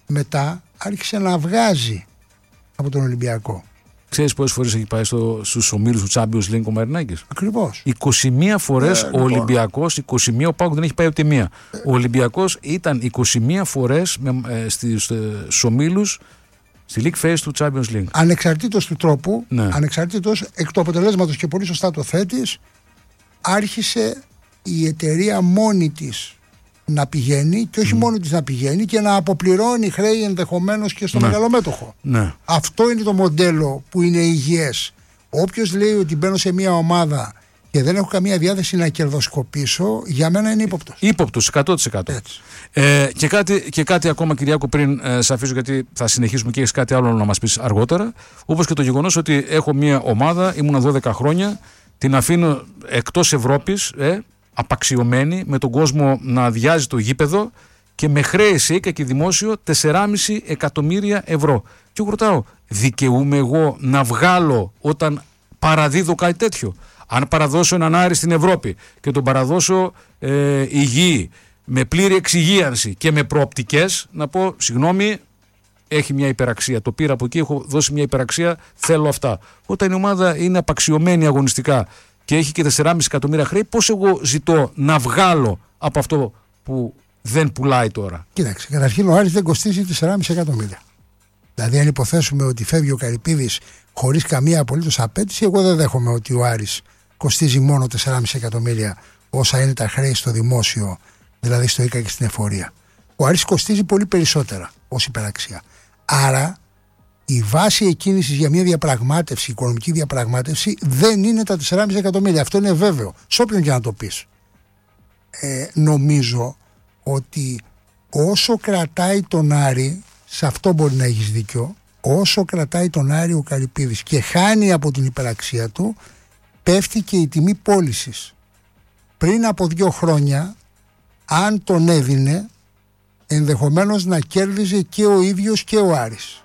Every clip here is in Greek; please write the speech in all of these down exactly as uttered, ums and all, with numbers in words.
μετά άρχισε να βγάζει από τον Ολυμπιακό. Ξέρεις πόσες φορές έχει πάει στο, στους ομίλους του Champions League ο Μαρινάκης? Ακριβώς. είκοσι μία φορές ε, ο λοιπόν. Ολυμπιακός, είκοσι μία, ο ΠΑΟΚ δεν έχει πάει ούτε μία. Ε. Ο Ολυμπιακός ήταν είκοσι μία φορές με, ε, στις, ε, στους ομίλους στη League Phase του Champions League. Ανεξαρτήτως του τρόπου, ναι. ανεξαρτήτως εκ του αποτελέσματος, και πολύ σωστά το θέτεις, άρχισε η εταιρεία μόνη της να πηγαίνει, και όχι mm. μόνη της να πηγαίνει, και να αποπληρώνει χρέη ενδεχομένως και στο ναι. μεγαλομέτωχο. Ναι. Αυτό είναι το μοντέλο που είναι υγιές. Όποιος λέει ότι μπαίνω σε μια ομάδα και δεν έχω καμία διάθεση να κερδοσκοπήσω, για μένα είναι ύποπτος. Ύποπτος, εκατό τοις εκατό. Ε, και, κάτι, και κάτι ακόμα, Κυριάκο, πριν ε, σε αφήσω, γιατί θα συνεχίσουμε και έχεις κάτι άλλο να μας πεις αργότερα. Όπως και το γεγονός ότι έχω μια ομάδα, ήμουνα δώδεκα χρόνια, την αφήνω εκτός Ευρώπης, ε, απαξιωμένη, με τον κόσμο να αδειάζει το γήπεδο και με χρέη σε ΙΚΑ και δημόσιο τέσσερα κόμμα πέντε εκατομμύρια ευρώ. Και εγώ ρωτάω, δικαιούμαι εγώ να βγάλω όταν παραδίδω κάτι τέτοιο? Αν παραδώσω έναν Άρη στην Ευρώπη και τον παραδώσω ε, υγιή, με πλήρη εξυγίανση και με προοπτικές, να πω συγγνώμη, έχει μια υπεραξία. Το πήρα από εκεί, έχω δώσει μια υπεραξία, θέλω αυτά. Όταν η ομάδα είναι απαξιωμένη αγωνιστικά και έχει και τέσσερα κόμμα πέντε εκατομμύρια χρέη, πώς εγώ ζητώ να βγάλω από αυτό που δεν πουλάει τώρα? Κοίταξε, καταρχήν ο Άρης δεν κοστίζει τέσσερα κόμμα πέντε εκατομμύρια. Δηλαδή, αν υποθέσουμε ότι φεύγει ο Καρυπίδης χωρίς καμία απολύτως απέτηση, εγώ δεν δέχομαι ότι ο Άρης κοστίζει μόνο τέσσερα κόμμα πέντε εκατομμύρια όσα είναι τα χρέη στο δημόσιο, δηλαδή στο ΙΚΑ και στην εφορία. Ο Άρης κοστίζει πολύ περισσότερα ως υπεραξία. Άρα, η βάση εκκίνησης για μια διαπραγμάτευση, οικονομική διαπραγμάτευση, δεν είναι τα τέσσερα κόμμα πέντε εκατομμύρια. Αυτό είναι βέβαιο. Σε όποιον και να το πεις. Ε, νομίζω ότι όσο κρατάει τον Άρη, σε αυτό μπορεί να έχεις δίκιο, όσο κρατάει τον Άρη ο Καρυπίδης και χάνει από την υπεραξία του, πέφτει και η τιμή πώλησης. Πριν από δύο χρόνια, αν τον έδινε, ενδεχομένως να κέρδιζε και ο ίδιος και ο Άρης.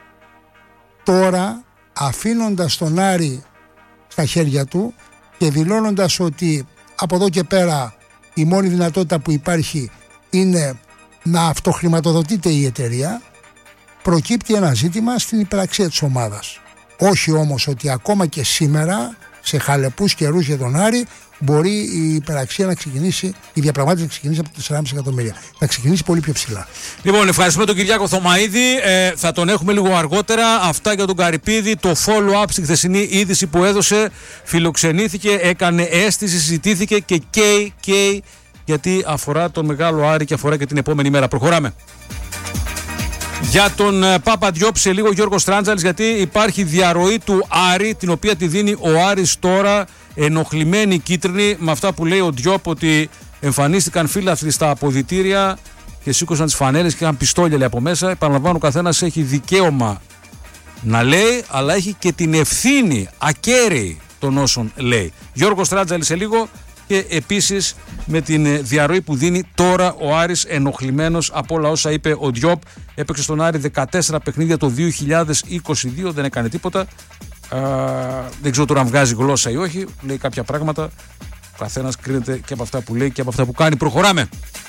Τώρα, αφήνοντας τον Άρη στα χέρια του και δηλώνοντας ότι από εδώ και πέρα η μόνη δυνατότητα που υπάρχει είναι να αυτοχρηματοδοτείται η εταιρεία, προκύπτει ένα ζήτημα στην υπεραξία της ομάδας. Όχι όμως ότι ακόμα και σήμερα, σε χαλεπούς καιρούς για τον Άρη, μπορεί η υπεραξία να ξεκινήσει, η διαπραγμάτευση να ξεκινήσει από τέσσερα κόμμα πέντε εκατομμύρια. Θα ξεκινήσει πολύ πιο ψηλά. Λοιπόν, ευχαριστούμε τον Κυριάκο Θωμαίδη. Ε, θα τον έχουμε λίγο αργότερα. Αυτά για τον Καρυπίδη. Το follow-up στη χθεσινή είδηση που έδωσε. Φιλοξενήθηκε, έκανε αίσθηση, συζητήθηκε και καίει, καίει, γιατί αφορά τον μεγάλο Άρη και αφορά και την επόμενη μέρα. Προχωράμε. Για τον Πάπα Διόπ σε λίγο, Γιώργος Τράντζαλης, γιατί υπάρχει διαρροή του Άρη, την οποία τη δίνει ο Άρης τώρα, ενοχλημένοι κίτρινοι, με αυτά που λέει ο Διόπ, ότι εμφανίστηκαν φίλαθλοι στα αποδυτήρια και σήκωσαν τις φανέλες και είχαν πιστόλια, λέει, από μέσα. Επαναλαμβάνω, ο καθένας έχει δικαίωμα να λέει, αλλά έχει και την ευθύνη ακέραιη των όσων λέει. Γιώργος Τράντζαλης σε λίγο. Και επίσης με την διαρροή που δίνει τώρα ο Άρης, ενοχλημένος από όλα όσα είπε ο Διόπ. Έπαιξε στον Άρη δεκατέσσερα παιχνίδια το δύο χιλιάδες είκοσι δύο, δεν έκανε τίποτα. Α, δεν ξέρω τώρα αν βγάζει γλώσσα ή όχι, λέει κάποια πράγματα. Ο καθένας κρίνεται και από αυτά που λέει και από αυτά που κάνει. Προχωράμε.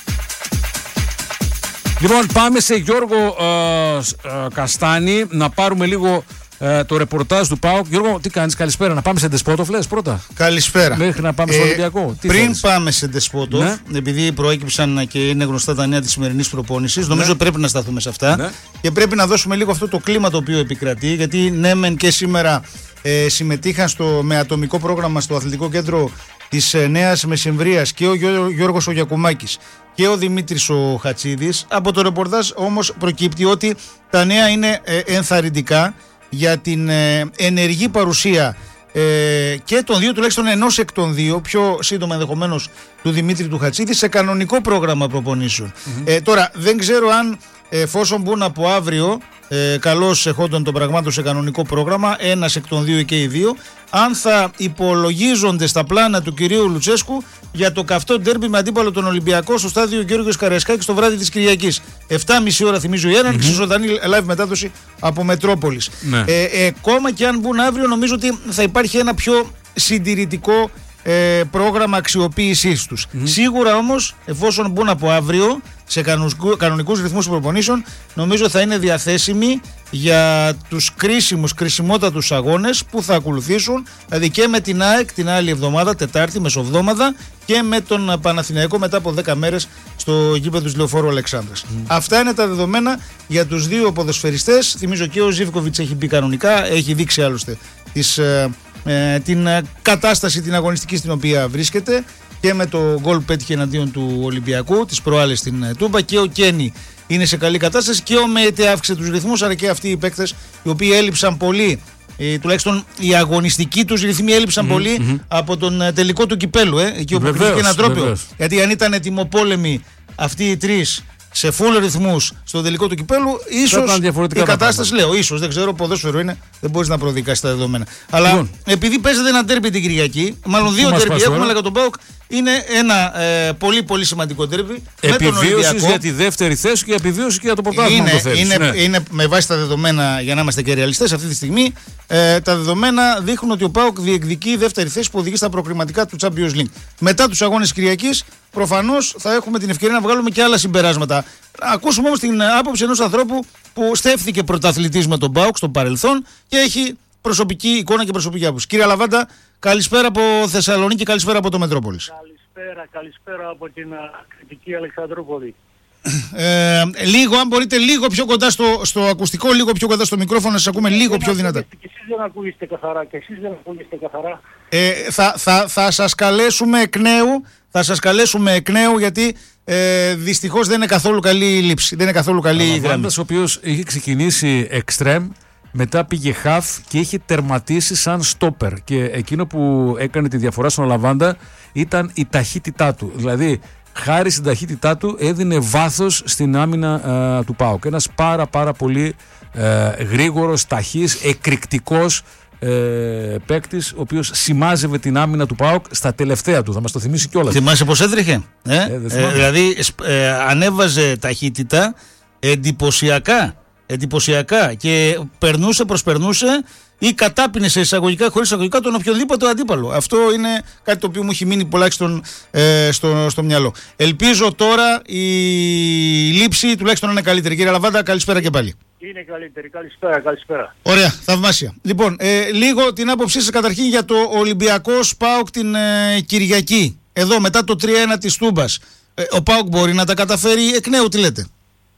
Λοιπόν, πάμε σε Γιώργο ε, ε, Καστάνη να πάρουμε λίγο ε, το ρεπορτάζ του ΠΑΟΚ. Γιώργο, τι κάνεις? Καλησπέρα. Να πάμε σε Ντεσπότοφ, λες πρώτα? Καλησπέρα. Μέχρι να πάμε ε, στο Ολυμπιακό. Τι πριν θέλεις? πάμε σε Ντεσπότοφ, ναι. επειδή προέκυψαν και είναι γνωστά τα νέα της σημερινής προπόνησης, νομίζω ναι. πρέπει να σταθούμε σε αυτά. Ναι. Και πρέπει να δώσουμε λίγο αυτό το κλίμα το οποίο επικρατεί. Γιατί ναι, μεν και σήμερα ε, συμμετείχαν στο, με ατομικό πρόγραμμα στο Αθλητικό Κέντρο της ε, Νέας Μεσεμβρίας και ο Γιώ, Γιώργος ο Γιακουμάκης και ο Δημήτρης ο Χατσίδης. Από το ρεπορτάζ όμως προκύπτει ότι τα νέα είναι ε, ενθαρρυντικά για την ε, ενεργή παρουσία ε, και των δύο, τουλάχιστον ενός εκ των δύο, πιο σύντομα ενδεχομένως του Δημήτρη του Χατσίδη, σε κανονικό πρόγραμμα προπονήσεων. Mm-hmm. Ε, τώρα δεν ξέρω αν εφόσον μπουν από αύριο ε, καλώς εχόντων των πραγμάτων σε κανονικό πρόγραμμα, ένας εκ των δύο και οι δύο, αν θα υπολογίζονται στα πλάνα του κυρίου Λουτσέσκου για το καυτό ντέρμπι με αντίπαλο τον Ολυμπιακό στο στάδιο Γιώργος Καραϊσκάκης το βράδυ της Κυριακής. επτά και μισή ώρα θυμίζω η έναρξη, mm-hmm. ζωντανή live μετάδοση από Μετρόπολης. Ναι. Ε, ε, ακόμα και αν μπουν αύριο, νομίζω ότι θα υπάρχει ένα πιο συντηρητικό ε, πρόγραμμα αξιοποίησής τους. Mm. Σίγουρα όμως, εφόσον μπουν από αύριο σε κανονικούς ρυθμούς προπονήσεων, νομίζω θα είναι διαθέσιμοι για τους κρίσιμους, κρισιμότατους αγώνες που θα ακολουθήσουν, δηλαδή και με την ΑΕΚ την άλλη εβδομάδα, Τετάρτη, μεσοβδόμαδα, και με τον Παναθηναϊκό μετά από δέκα μέρες στο γήπεδο του Λεωφόρου Αλεξάνδρας. Mm. Αυτά είναι τα δεδομένα για τους δύο ποδοσφαιριστές. Θυμίζω και ο Ζίβκοβιτς έχει μπει κανονικά, έχει δείξει άλλωστε τις, ε, ε, την κατάσταση την αγωνιστική στην οποία βρίσκεται, και με το γκολ που πέτυχε εναντίον του Ολυμπιακού τις προάλλες στην Τούμπα, και ο Κένι είναι σε καλή κατάσταση, και ο Μέτε αύξησε τους ρυθμούς, αλλά και αυτοί οι παίκτες οι οποίοι έλειψαν πολύ, ε, τουλάχιστον οι αγωνιστικοί τους ρυθμοί έλειψαν mm-hmm, πολύ mm-hmm. από τον ε, τελικό του κυπέλου, ε, εκεί όπου υπήρχε ένα τρόπιο. Γιατί αν ήταν ετοιμοπόλεμοι αυτοί οι τρεις σε full ρυθμούς στο τελικό του κυπέλου, ίσως η κατάσταση, λέω, ίσως, δεν ξέρω, ποδόσφαιρο είναι, δεν μπορείς να προδικάσεις τα δεδομένα. Αλλά λοιπόν, επειδή παίζεται ένα ντέρμπι την Κυριακή, μάλλον δύο ντέρμπι έχουμε, αλλά για τον ΠΑΟΚ είναι ένα ε, πολύ πολύ σημαντικό ντέρμπι. Επιβίωση για τη δεύτερη θέση και επιβίωση και για το πρωτάθλημα. Είναι, είναι, ναι. είναι με βάση τα δεδομένα, για να είμαστε και ρεαλιστές αυτή τη στιγμή, ε, τα δεδομένα δείχνουν ότι ο ΠΑΟΚ διεκδικεί η δεύτερη θέση που οδηγεί στα προκριματικά του Champions League. Μετά τους αγώνες Κυριακής, προφανώς θα έχουμε την ευκαιρία να βγάλουμε και άλλα συμπεράσματα. Ακούσουμε όμως την άποψη ενός ανθρώπου που στέφθηκε πρωταθλητής με τον ΠΑΟΚ στο παρελθόν και έχει προσωπική εικόνα και προσωπική άποψη. Κύριε Λαβάντα, καλησπέρα από Θεσσαλονίκη και καλησπέρα από το Μετρόπολης. Καλησπέρα, καλησπέρα από την κριτική Αλεξανδρούπολη. Ε, λίγο, αν μπορείτε, λίγο πιο κοντά στο, στο ακουστικό, λίγο πιο κοντά στο μικρόφωνο, να σας ακούμε λίγο δεν πιο δυνατά. Και εσείς δεν ακούγεστε καθαρά, και εσείς δεν ακούγεστε καθαρά. Ε, θα, θα, θα σας καλέσουμε εκ νέου, θα σας καλέσουμε εκ νέου, γιατί ε, δυστυχώς δεν είναι καθόλου καλή η λήψη, δεν είναι καθόλου καλή η γραμμή. Ο οποίος είχε ξεκινήσει εξτρέμ, μετά πήγε χαφ και είχε τερματίσει σαν στόπερ, και εκείνο που έκανε τη διαφορά στον Λαβάντα ήταν η ταχύτητά του. Δηλαδή, χάρη στην ταχύτητά του έδινε βάθος στην άμυνα ε, του ΠΑΟΚ. Ένας πάρα πάρα πολύ ε, γρήγορος, ταχύς, εκρηκτικός ε, παίκτης, ο οποίος σημάζευε την άμυνα του ΠΑΟΚ στα τελευταία του. Θα μας το θυμίσει κιόλας. Θυμάσαι πως έτρεχε. Ε? Ε, ε, δηλαδή ε, ανέβαζε ταχύτητα εντυπωσιακά. Εντυπωσιακά, και περνούσε, προσπερνούσε ή κατάπινε σε εισαγωγικά, χωρίς εισαγωγικά, τον οποιοδήποτε αντίπαλο. Αυτό είναι κάτι το οποίο μου έχει μείνει τουλάχιστον ε, στο, στο μυαλό. Ελπίζω τώρα η λήψη τουλάχιστον να είναι καλύτερη. Κύριε Λαβάντα, καλησπέρα και πάλι. Είναι καλύτερη, καλησπέρα, καλησπέρα. Ωραία, θαυμάσια. Λοιπόν, ε, λίγο την άποψή σας καταρχήν για το Ολυμπιακός ΠΑΟΚ την ε, Κυριακή. Εδώ μετά το τρία ένα της Τούμπας. Ε, ο ΠΑΟΚ μπορεί να τα καταφέρει εκ νέου, τι λέτε?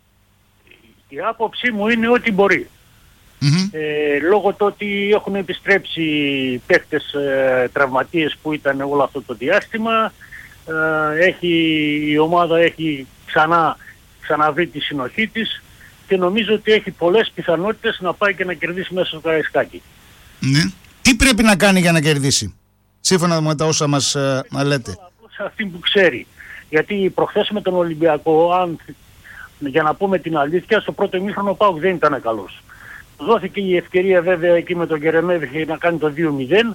Η άποψή μου είναι ότι μπορεί. Mm-hmm. Ε, λόγω του ότι έχουν επιστρέψει παίκτες ε, τραυματίες που ήταν όλο αυτό το διάστημα, ε, έχει, η ομάδα έχει ξανά ξαναβρει τη συνοχή της και νομίζω ότι έχει πολλές πιθανότητες να πάει και να κερδίσει μέσα στο Καραϊσκάκι. Mm-hmm. Τι πρέπει να κάνει για να κερδίσει, σύμφωνα με τα όσα μας ε, λέτε? Σε αυτή που ξέρει. Γιατί προχθές με τον Ολυμπιακό, αν, για να πούμε την αλήθεια, στο πρώτο ημίχρονο ο ΠΑΟΚ δεν ήταν καλός. Δόθηκε η ευκαιρία βέβαια εκεί με τον Κερεμέδη να κάνει το δύο μηδέν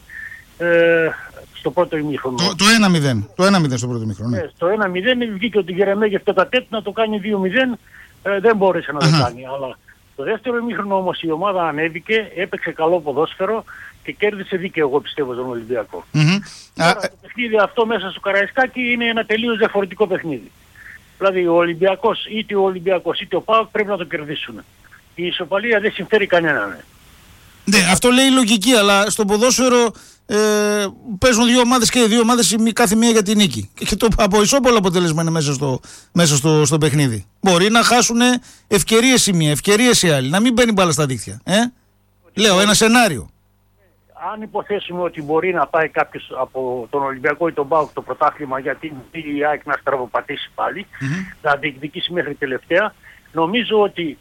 ε, στο πρώτο ημίχρονο. Το, το ένα μηδέν, το ένα μηδέν στο πρώτο ημίχρονο. Ναι. Ε, στο ένα μηδέν βγήκε ο Κερεμέδη αυτό τα τέτ να το κάνει δύο μηδέν, ε, δεν μπόρεσε να Αχα. το κάνει. Αλλά το δεύτερο ημίχρονο όμως η ομάδα ανέβηκε, έπαιξε καλό ποδόσφαιρο και κέρδισε δίκαιο, εγώ πιστεύω, τον Ολυμπιακό. Mm-hmm. Τώρα, Α, το παιχνίδι αυτό μέσα στο Καραϊσκάκι είναι ένα τελείως διαφορετικό παιχνίδι. Δηλαδή ο Ολυμπιακός, είτε ο Ολυμπιακός είτε ο ΠΑΟΚ πρέπει να το κερδίσουν. Η ισοπαλία δεν συμφέρει κανέναν. Ναι, αυτό λέει η λογική, αλλά στο ποδόσφαιρο ε, παίζουν δύο ομάδες και οι δύο ομάδες κάθε μία για την νίκη. Και το από ισόπολο αποτέλεσμα είναι μέσα στο, μέσα στο, στο παιχνίδι. Μπορεί να χάσουν ευκαιρίες η μία, ευκαιρίες οι άλλοι, να μην μπαίνει μπάλα στα δίχτυα. Ε? Λέω ένα σενάριο. Αν υποθέσουμε ότι μπορεί να πάει κάποιος από τον Ολυμπιακό ή τον ΠΑΟΚ το πρωτάθλημα, γιατί η ΑΕΚ να στραβοπατήσει πάλι, mm-hmm. να διεκδικήσει μέχρι τελευταία, νομίζω ότι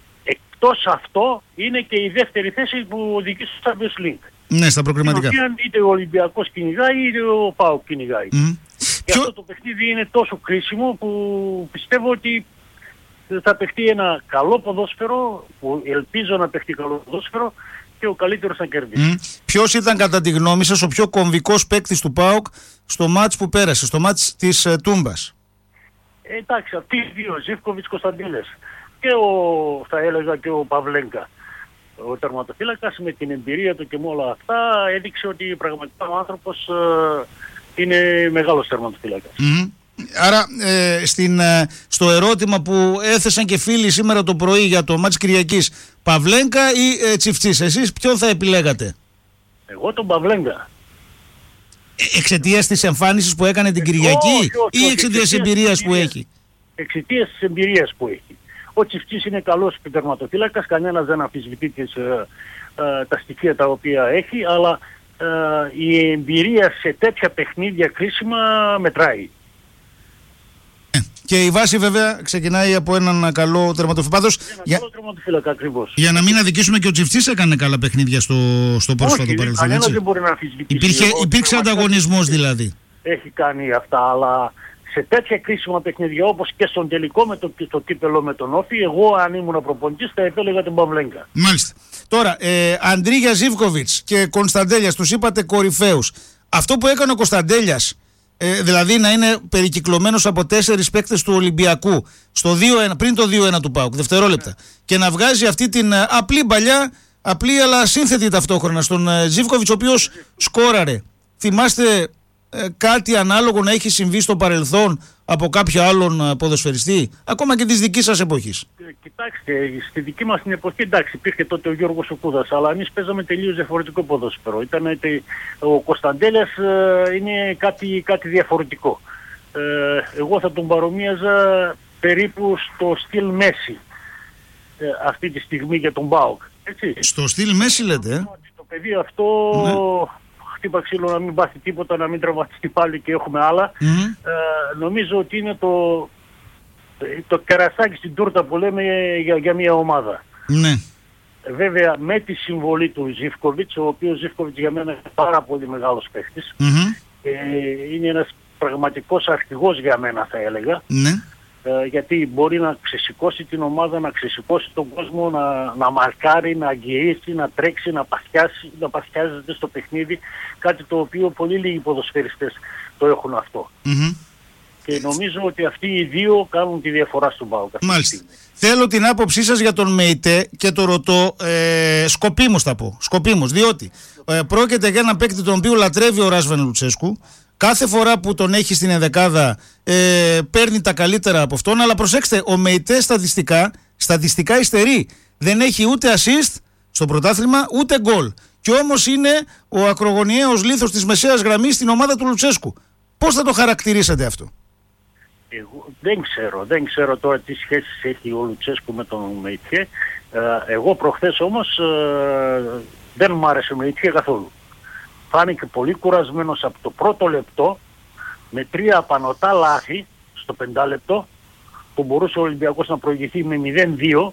εκτός αυτό είναι και η δεύτερη θέση που οδηγεί στο Champions League. Ναι, στα προκριματικά. Είτε ο Ολυμπιακός κυνηγάει είτε ο ΠΑΟΚ κυνηγάει. Mm. Και Ποιο... αυτό το παιχνίδι είναι τόσο κρίσιμο που πιστεύω ότι θα παιχτεί ένα καλό ποδόσφαιρο, που ελπίζω να παιχτεί καλό ποδόσφαιρο και ο καλύτερος να κερδίσει. Mm. Ποιος ήταν κατά τη γνώμη σας ο πιο κομβικός παίκτης του ΠΑΟΚ στο μάτς που πέρασε, στο μάτς της ε, Τούμπας? Ε, εντάξει, αυτοί οι δύο, Ζίβκοβιτς, Κωνσταντίνες. Και ο, θα έλεγα και ο Παυλέγκα, ο τερματοφύλακας, με την εμπειρία του και με όλα αυτά έδειξε ότι πραγματικά ο άνθρωπος είναι μεγάλος τερματοφύλακας. Mm-hmm. Άρα ε, στην, ε, στο ερώτημα που έθεσαν και φίλοι σήμερα το πρωί για το μάτς Κυριακής, Παυλένκα ή ε, Τσιφτσής, εσείς ποιον θα επιλέγατε? Εγώ τον Παυλένκα. Ε, εξαιτίας της εμφάνισης που έκανε την Κυριακή όχι, όχι, ή εξαιτίας της εμπειρίας που έχει? Εξαιτίας της εμπειρίας που έχει. Ο Τσιφτσής είναι καλός τερματοφύλακας, κανένας δεν αμφισβητεί τις, ε, ε, τα στοιχεία τα οποία έχει, αλλά ε, η εμπειρία σε τέτοια παιχνίδια κρίσιμα μετράει. Και η βάση βέβαια ξεκινάει από έναν καλό τερματοφύλακα. Πάντως, Ένα για... καλό τερματοφύλακα ακριβώς. Για να μην αδικήσουμε, και ο Τσιφτσής έκανε καλά παιχνίδια στο, στο πρόσφατο παρελθόν. Κανένας δεν μπορεί να αμφισβητήσει. Υπήρχε, υπήρξε ανταγωνισμός δηλαδή. Έχει κάνει αυτά, αλλά σε τέτοια κρίσιμα παιχνίδια όπως και στον τελικό με το, το κύπελο με τον Όφη, εγώ αν ήμουν προπονητής θα επέλεγα τον Παυλένκα. Μάλιστα. Τώρα, ε, Αντρίγια Ζίβκοβιτς και Κωνσταντέλιας, τους είπατε κορυφαίους. Αυτό που έκανε ο Κωνσταντέλιας, ε, δηλαδή να είναι περικυκλωμένος από τέσσερις παίκτες του Ολυμπιακού στο δύο ένα, πριν το δύο ένα του ΠΑΟΚ, δευτερόλεπτα, και να βγάζει αυτή την ε, απλή παλιά, απλή αλλά σύνθετη ταυτόχρονα στον ε, Ζίβκοβιτς, ο οποίος σκόραρε. Θυμάστε ε, κάτι ανάλογο να έχει συμβεί στο παρελθόν από κάποιο άλλον ε, ποδοσφαιριστή, ακόμα και της δικής σας εποχής? Ε, κοιτάξτε, στη δική μας την εποχή, εντάξει, υπήρχε τότε ο Γιώργος ο Κούδας, αλλά εμείς παίζαμε τελείως διαφορετικό ποδόσφαιρο. Ήταν, ε, ο Κωνσταντέλιας ε, είναι κάτι, κάτι διαφορετικό. Ε, εγώ θα τον παρομοίαζα περίπου στο στυλ Μέση ε, αυτή τη στιγμή για τον ΠΑΟΚ. Έτσι. Στο στυλ Μέση λέτε, ε? Το παιδί αυτό... Ναι. Χτύπα ξύλο να μην πάθει τίποτα, να μην τραυματιστεί πάλι και έχουμε άλλα. Mm-hmm. Ε, νομίζω ότι είναι το, το κερασάκι στην τούρτα που λέμε για, για μια ομάδα. Ναι. Ε, βέβαια με τη συμβολή του Ζίβκοβιτς, ο οποίος Ζίβκοβιτς για μένα είναι πάρα πολύ μεγάλος παίχτης. Mm-hmm. Ε, είναι ένας πραγματικός αρχηγός για μένα θα έλεγα. Ναι. Ε, γιατί μπορεί να ξεσηκώσει την ομάδα, να ξεσηκώσει τον κόσμο, να, να μαρκάρει, να αγγιήσει, να τρέξει, να παθιάσει, να παθιάζεται στο παιχνίδι, κάτι το οποίο πολύ λίγοι ποδοσφαιριστές το έχουν αυτό. Mm-hmm. Και νομίζω ότι αυτοί οι δύο κάνουν τη διαφορά στον ΠΑΟΚ. Μάλιστα. Θέλω την άποψή σας για τον ΜΕΙΤΕ και το ρωτώ ε, σκοπίμως θα πω, σκοπίμως, διότι ε, πρόκειται για ένα παίκτη τον οποίο λατρεύει ο Ράσβεν Λουτσέσκου. Κάθε φορά που τον έχει στην ενδεκάδα ε, παίρνει τα καλύτερα από αυτόν, αλλά προσέξτε, ο ΜΕΙΤΕ στατιστικά, στατιστικά υστερεί. Δεν έχει ούτε assist στο πρωτάθλημα, ούτε γκολ. Και όμως είναι ο ακρογωνιαίος λίθος της μεσαίας γραμμής στην ομάδα του Λουτσέσκου. Πώς θα το χαρακτηρίσετε αυτό? Εγώ δεν ξέρω, δεν ξέρω τώρα τι σχέσεις έχει ο Λουτσέσκου με τον ΜΕΙΤΕ. Ε, εγώ προχθές όμως ε, δεν μου άρεσε ο ΜΕΙΤΕ καθόλου. Φάνηκε πολύ κουρασμένος από το πρώτο λεπτό, με τρία απανωτά λάθη στο πεντάλεπτο, που μπορούσε ο Ολυμπιακός να προηγηθεί με μηδέν δύο,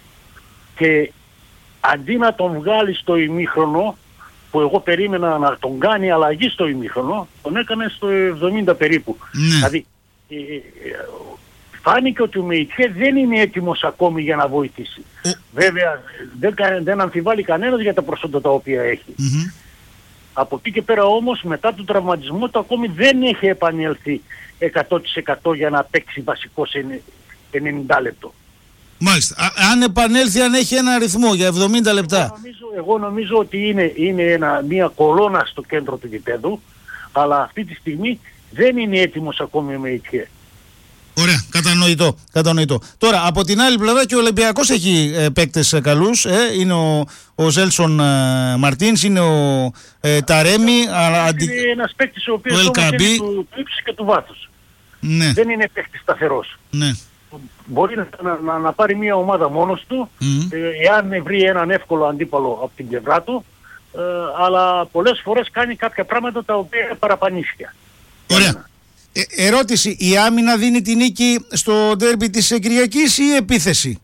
και αντί να τον βγάλει στο ημίχρονο, που εγώ περίμενα να τον κάνει αλλαγή στο ημίχρονο, τον έκανε στο εβδομήντα περίπου. Ναι. Δηλαδή ε, ε, φάνηκε ότι ο ΜΕΙΤΕ δεν είναι έτοιμος ακόμη για να βοηθήσει. Ε. Βέβαια δεν, δεν αμφιβάλλει κανένας για τα προσόντα τα οποία έχει. Mm-hmm. Από εκεί και πέρα όμως, μετά τον τραυματισμό του, ακόμη δεν έχει επανέλθει εκατό τοις εκατό για να παίξει βασικό σε ενενήντα λεπτό. Μάλιστα. Α, αν επανέλθει, αν έχει ένα αριθμό για εβδομήντα λεπτά. Εγώ νομίζω, εγώ νομίζω ότι είναι, είναι ένα, μια κολόνα στο κέντρο του γηπέδου, αλλά αυτή τη στιγμή δεν είναι έτοιμος ακόμη με ΙΤΚΕ. Ωραία, κατανοητό, κατανοητό. Τώρα, από την άλλη πλευρά και ο Ολυμπιακός έχει ε, παίκτες ε, καλούς. Ε, είναι ο, ο Ζέλσον ε, Μαρτίνς, είναι ο ε, Ταρέμι. Είναι αντι... ένας παίκτης ο οποίος όμως είναι του, του ύψους και του βάθους. Ναι. Δεν είναι παίκτης σταθερός. Ναι. Μπορεί να, να, να πάρει μια ομάδα μόνος του, mm. ε, εάν βρει έναν εύκολο αντίπαλο από την πλευρά του, ε, αλλά πολλές φορές κάνει κάποια πράγματα τα οποία είναι παραπανίσια. Ωραία. Ε, ερώτηση, η άμυνα δίνει τη νίκη στο ντέρμπι της Κυριακής ή η επίθεση?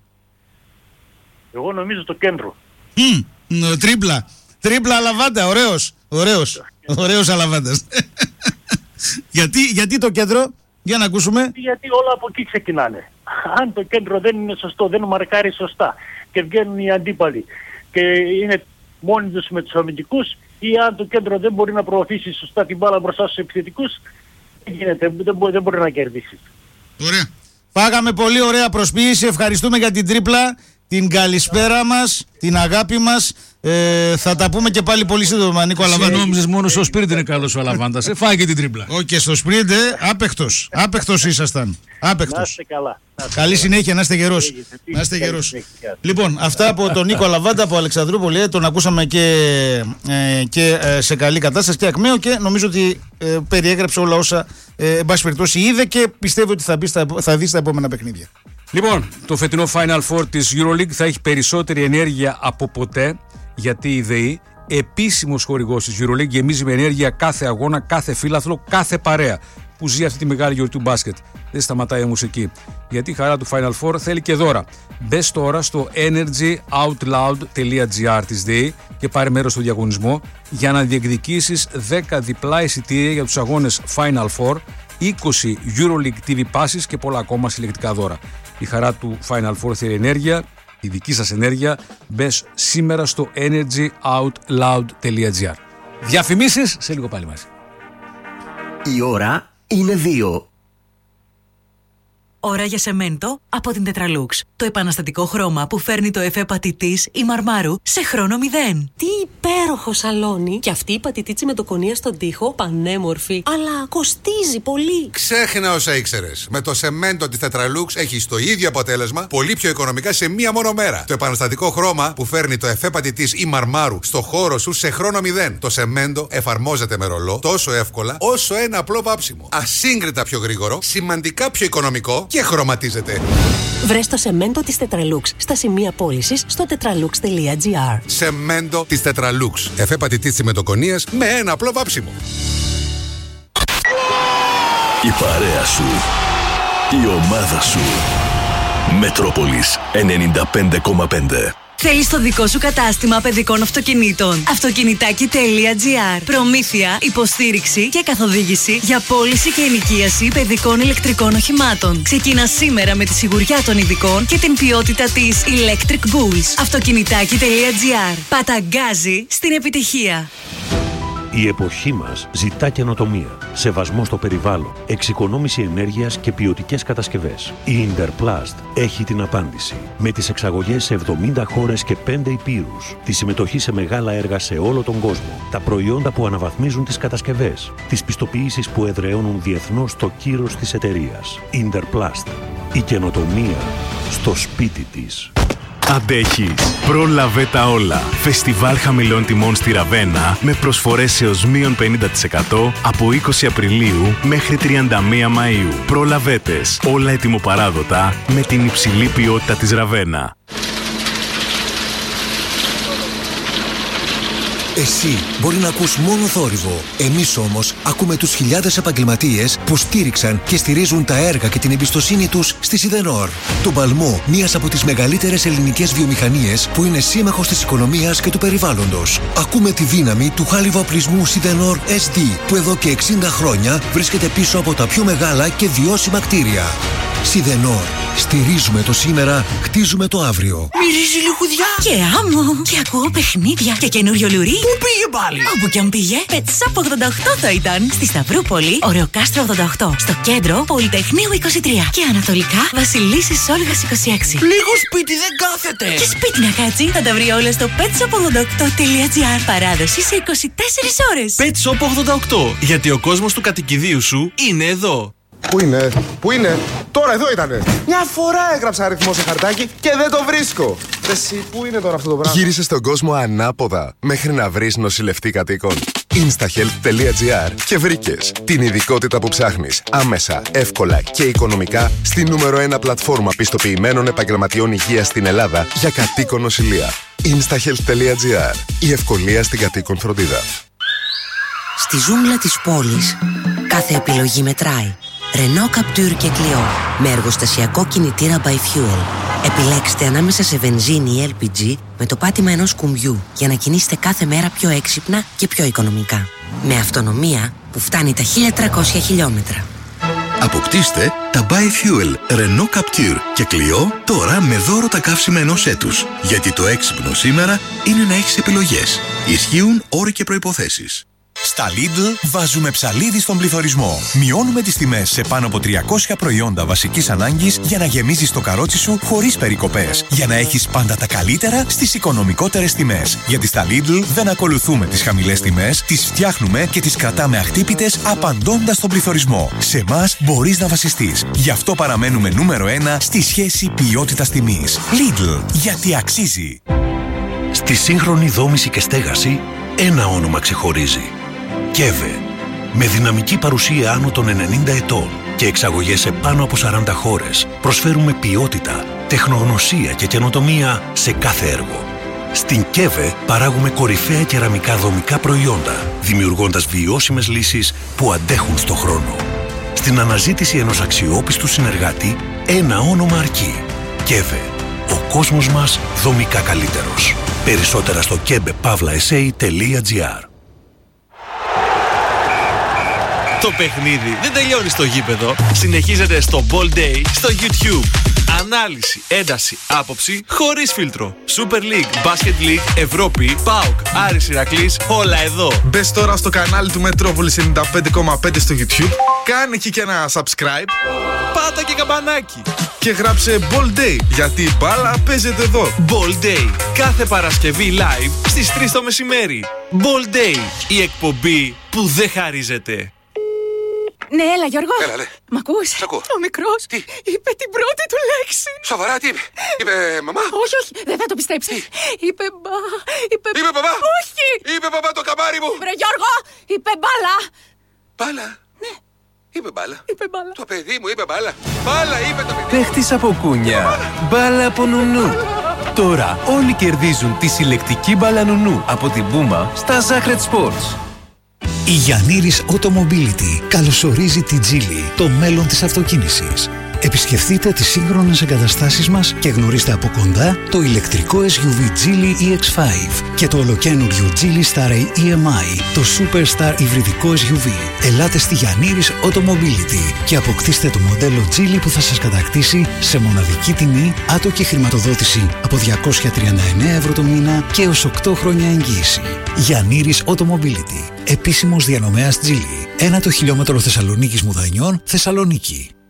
Εγώ νομίζω το κέντρο. Mm, τρίπλα. Τρίπλα Αλαβάντα, ωραίος. Ωραίος. Ωραίος Αλαβάντας. γιατί, γιατί το κέντρο? Για να ακούσουμε. Γιατί όλα από εκεί ξεκινάνε. Αν το κέντρο δεν είναι σωστό, δεν μαρκάρει σωστά και βγαίνουν οι αντίπαλοι και είναι μόνοι τους με τους αμυντικούς, ή αν το κέντρο δεν μπορεί να προωθήσει σωστά την μπάλα μπροστά στους επιθετικούς, δεν γίνεται, δεν μπορεί, δεν μπορεί να κερδίσει. Ωραία. Φάγαμε πολύ ωραία προσποίηση. Ευχαριστούμε για την τρίπλα. την καλησπέρα μας, την αγάπη μας. Ε, θα τα πούμε και πάλι πολύ σύντομα, Νίκο Αλαβάντα. Εσύ νόμιζες μόνο στο σπίρ είναι καλός ο Αλαβάντας. Ε, φάει και την τρίπλα. Όχι, και στο σπριντ, ε, άπεχτος. Άπεχτος ήσασταν. Άπεχτος. Να είστε καλά. Καλή συνέχεια, να είστε γερός. Να είστε γερός. Λοιπόν, αυτά από τον Νίκο Αλαβάντα από Αλεξανδρούπολη. Ε, τον ακούσαμε και, ε, και ε, σε καλή κατάσταση και ακμαίο και νομίζω ότι ε, περιέγραψε όλα όσα ε, εν πάση περιπτώσει είδε και πιστεύω ότι θα, μπει στα, θα δει στα επόμενα παιχνίδια. Λοιπόν, το φετινό Final Four της EuroLeague θα έχει περισσότερη ενέργεια από ποτέ, γιατί η ΔΕΗ, επίσημος χορηγός της EuroLeague, γεμίζει με ενέργεια κάθε αγώνα, κάθε φύλαθλο, κάθε παρέα που ζει αυτή τη μεγάλη γιορτή του μπάσκετ. Δεν σταματάει η μουσική. Γιατί η χαρά του Final Four θέλει και δώρα. Μπες τώρα στο energyoutloud.gr της ΔΕΗ και πάρε μέρος στο διαγωνισμό για να διεκδικήσεις δέκα διπλά εισιτήρια για τους αγώνες Final Four, είκοσι EuroLeague τι βι passes και πολλά ακόμα συλλεκτικά δώρα. Η χαρά του Final Four θέλει ενέργεια, η δική σας ενέργεια. Μπες σήμερα στο energyoutloud.gr. Διαφημίσεις σε λίγο πάλι μαζί. Η ώρα είναι δύο. Ώρα για σεμέντο από την Tetralux. Το επαναστατικό χρώμα που φέρνει το εφέ πατητής ή μαρμάρου σε χρόνο μηδέν. Τι υπέροχο σαλόνι! Και αυτή η πατητίτσι με το κονία στον τοίχο, πανέμορφη, αλλά κοστίζει πολύ. Ξέχνα όσα ήξερες. Με το σεμέντο της Tetralux έχεις το ίδιο αποτέλεσμα, πολύ πιο οικονομικά σε μία μόνο μέρα. Το επαναστατικό χρώμα που φέρνει το εφέ πατητής ή μαρμάρου στο χώρο σου σε χρόνο μηδέν. Το σεμέντο εφαρμόζεται με ρολό τόσο εύκολα όσο ένα απλό βάψιμο. Ασύγκριτα πιο γρήγορο, σημαντικά πιο οικονομικό και χρωματίζεται. Βρες το σεμέντο της Tetralux στα σημεία πώλησης στο tetralux.gr. Σεμέντο της Tetralux. Εφέ πατητής τσιμεντοκονίας με ένα απλό βάψιμο. Η παρέα σου. Η ομάδα σου. Μετρόπολης ενενήντα πέντε κόμμα πέντε. Θέλεις το δικό σου κατάστημα παιδικών αυτοκινήτων. Αυτοκινητάκι.gr. Προμήθεια, υποστήριξη και καθοδήγηση για πώληση και ενοικίαση παιδικών ηλεκτρικών οχημάτων. Ξεκίνα σήμερα με τη σιγουριά των ειδικών και την ποιότητα της Electric Bulls. Αυτοκινητάκι.gr. Παταγκάζει στην επιτυχία. Η εποχή μας ζητά καινοτομία, σεβασμό στο περιβάλλον, εξοικονόμηση ενέργειας και ποιοτικές κατασκευές. Η Interplast έχει την απάντηση. Με τις εξαγωγές σε εβδομήντα χώρες και πέντε υπήρους, τη συμμετοχή σε μεγάλα έργα σε όλο τον κόσμο, τα προϊόντα που αναβαθμίζουν τις κατασκευές, τις πιστοποιήσεις που εδραιώνουν διεθνώς το κύρος της εταιρείας. Interplast. Η καινοτομία στο σπίτι της. Αντέχεις. Πρόλαβε τα όλα. Φεστιβάλ χαμηλών τιμών στη Ραβένα με προσφορές έως μείον πενήντα τοις εκατό από είκοσι Απριλίου μέχρι τριάντα μία Μαΐου. Προλαβέτες. Όλα ετοιμοπαράδοτα με την υψηλή ποιότητα της Ραβένα. Εσύ μπορεί να ακούς μόνο θόρυβο. Εμείς όμως ακούμε τους χιλιάδες επαγγελματίες που στήριξαν και στηρίζουν τα έργα και την εμπιστοσύνη τους στη Σιδενόρ. Το παλμό, μίας από τις μεγαλύτερες ελληνικές βιομηχανίες που είναι σύμμαχος της οικονομίας και του περιβάλλοντος. Ακούμε τη δύναμη του χάλιβα-οπλισμού Σιδενόρ ες ντι που εδώ και εξήντα χρόνια βρίσκεται πίσω από τα πιο μεγάλα και βιώσιμα κτίρια. Σιδενόρ. Στηρίζουμε το σήμερα, χτίζουμε το αύριο. Μυρίζει λιχουδιά και άμμο. Και ακούω παιχνίδια και καινούριο λουρί. Πού πήγε πάλι? Όπου κι αν πήγε, Πετσάπ ογδόντα οκτώ θα ήταν. Στη Σταυρούπολη, Ωρεοκάστρο ογδόντα οκτώ. Στο κέντρο, Πολυτεχνείου είκοσι τρία. Και ανατολικά, Βασιλίσσης Όλγας είκοσι έξι. Λίγο σπίτι δεν κάθεται. Και σπίτι να κάτσει, θα τα βρει όλα στο πετσόπ ογδόντα οκτώ τελεία τζι άρ. Παράδοση σε είκοσι τέσσερις ώρες. Πετσόπ ογδόντα οκτώ. Γιατί ο κόσμος του κατοικιδίου σου είναι εδώ. Πού είναι, πού είναι, τώρα εδώ ήτανε. Μια φορά έγραψα αριθμό σε χαρτάκι και δεν το βρίσκω. Εσύ, πού είναι τώρα αυτό το πράγμα? Γύρισες στον κόσμο ανάποδα μέχρι να βρεις νοσηλευτή κατοίκων. instahealth.gr και βρήκες την ειδικότητα που ψάχνεις άμεσα, εύκολα και οικονομικά στη νούμερο ένα πλατφόρμα πιστοποιημένων επαγγελματιών υγείας στην Ελλάδα για κατοίκον νοσηλεία. instahealth.gr. Η ευκολία στην κατοίκον φροντίδα. Στη ζούγκλα της πόλης, κάθε επιλογή μετράει. Renault Captur και Clio με εργοστασιακό κινητήρα by Fuel. Επιλέξτε ανάμεσα σε βενζίνη ή ελ πι τζι με το πάτημα ενός κουμπιού για να κινήσετε κάθε μέρα πιο έξυπνα και πιο οικονομικά. Με αυτονομία που φτάνει τα χίλια τριακόσια χιλιόμετρα. Αποκτήστε τα by Fuel Renault Captur και Clio τώρα με δώρο τα καύσιμα ενός έτους. Γιατί το έξυπνο σήμερα είναι να έχεις επιλογές. Ισχύουν όροι και προϋποθέσεις. Στα Lidl βάζουμε ψαλίδι στον πληθωρισμό. Μειώνουμε τις τιμές σε πάνω από τριακόσια προϊόντα βασικής ανάγκης για να γεμίζεις το καρότσι σου χωρίς περικοπές. Για να έχεις πάντα τα καλύτερα στις οικονομικότερες τιμές. Γιατί στα Lidl δεν ακολουθούμε τις χαμηλές τιμές, τις φτιάχνουμε και τις κρατάμε αχτύπητες απαντώντας στον πληθωρισμό. Σε εμάς μπορείς να βασιστείς. Γι' αυτό παραμένουμε νούμερο ένα στη σχέση ποιότητας-τιμής. Lidl, γιατί αξίζει. Στη σύγχρονη δόμηση και στέγαση, ένα όνομα ξεχωρίζει. κέβε. Με δυναμική παρουσία άνω των ενενήντα ετών και εξαγωγές σε πάνω από σαράντα χώρες, προσφέρουμε ποιότητα, τεχνογνωσία και καινοτομία σε κάθε έργο. Στην κέβε παράγουμε κορυφαία κεραμικά δομικά προϊόντα, δημιουργώντας βιώσιμες λύσεις που αντέχουν στο χρόνο. Στην αναζήτηση ενός αξιόπιστου συνεργάτη, ένα όνομα αρκεί. κέβε. Ο κόσμος μας δομικά καλύτερος. Περισσότερα στο κέβε παύλα ες έι τελεία τζι άρ. Το παιχνίδι δεν τελειώνει στο γήπεδο. Συνεχίζεται στο Ball Day στο YouTube. Ανάλυση, ένταση, άποψη χωρίς φίλτρο. Super League, Basket League, Ευρώπη, ΠΑΟΚ, Άρης Ηρακλής, όλα εδώ. Μπες τώρα στο κανάλι του Μετρόπολης ενενήντα πέντε κόμμα πέντε στο YouTube. Κάνε εκεί και ένα subscribe. Πάτα και καμπανάκι. Και γράψε Ball Day, γιατί η μπάλα παίζεται εδώ. Ball Day, κάθε Παρασκευή live στις τρεις το μεσημέρι. Ball Day, η εκπομπή που δεν χαρίζεται. Ναι, έλα Γιώργο. Έλα, ναι. Μ' ακούς? Σ' ακούω. Ο μικρός Τι? είπε την πρώτη του λέξη. Σοβαρά, τι είπε? Είπε μαμά? Όχι, όχι, δεν θα το πιστέψει. Είπε μπα, είπε... Είπε μπαμπά? Όχι. Είπε μπαμπά το καμάρι μου. Βρε Γιώργο, είπε μπάλα. Μπάλα? Ναι. Είπε μπάλα. Είπε μπάλα. Το παιδί μου είπε μπάλα. Μπάλα είπε το παιδί. Παίχτης από κούνια. Μπάλα από νουνού. Τώρα όλοι κερδίζουν τη συλλεκτική μπάλα νουνού από την Πούμα στα Zacred Sports. Η Γιαννήρης Automobility καλωσορίζει τη Geely, το μέλλον της αυτοκίνησης. Επισκεφτείτε τις σύγχρονες εγκαταστάσεις μας και γνωρίστε από κοντά το ηλεκτρικό ες γιου βι Geely ι εξ πέντε και το ολοκαίνουργιο Geely Star ι εμ άι, το Superstar υβριδικό ες γιου βι. Ελάτε στη Γιαννήρης Automobility και αποκτήστε το μοντέλο Geely που θα σας κατακτήσει σε μοναδική τιμή, άτοκη χρηματοδότηση από διακόσια τριάντα εννέα ευρώ το μήνα και έως οκτώ χρόνια εγγύηση. Γιαννήρης Automobility, επίσημος διανομέας Geely. Ένα το χιλιόμετρο Θεσσαλονίκης Μουδανιών, Θεσσαλονίκη.